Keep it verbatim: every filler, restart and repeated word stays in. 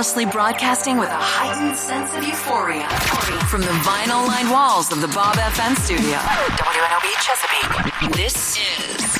seamlessly broadcasting with a heightened sense of euphoria from the vinyl-lined walls of the Bob F M studio. W N O B Chesapeake. This is